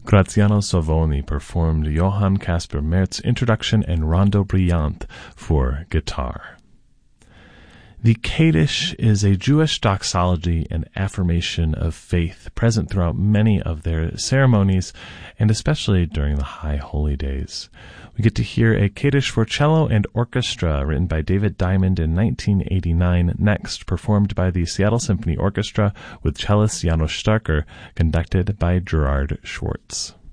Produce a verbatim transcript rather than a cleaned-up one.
Graziano Savoni performed Johann Caspar Mertz's Introduction and Rondo Brillante for guitar. The Kaddish is a Jewish doxology and affirmation of faith present throughout many of their ceremonies, and especially during the High Holy Days. We get to hear a Kaddish for cello and orchestra written by David Diamond in nineteen eighty-nine, next performed by the Seattle Symphony Orchestra with cellist Janos Starker, conducted by Gerard Schwartz.